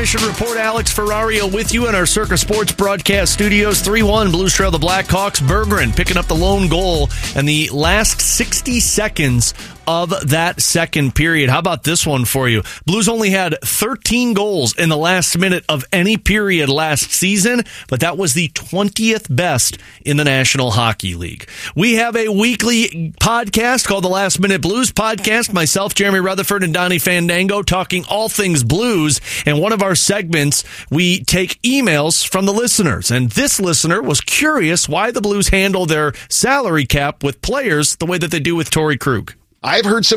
Mission Report. Alex Ferrario with you in our Circa Sports broadcast studios. 3-1 Blues trail the Blackhawks. Berggren picking up the lone goal and the last 60 seconds of that second period. How about this one for you? Blues only had 13 goals in the last minute of any period last season, but that was the 20th best in the National Hockey League. We have a weekly podcast called the Last Minute Blues Podcast. Myself, Jeremy Rutherford, and Donnie Fandango talking all things blues. And one of our segments, we take emails from the listeners. And this listener was curious why the Blues handle their salary cap with players the way that they do with Torrey Krug. I've heard some